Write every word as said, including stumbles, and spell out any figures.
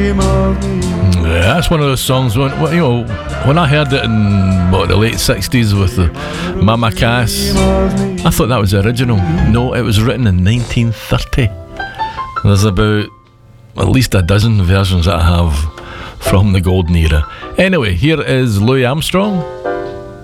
Yeah, that's one of those songs when, you know, when I heard it in what, the late sixties with the Mama Cass, I thought that was the original. No, it was written in nineteen thirty. There's about at least a dozen versions that I have from the golden era. Anyway, here is Louis Armstrong.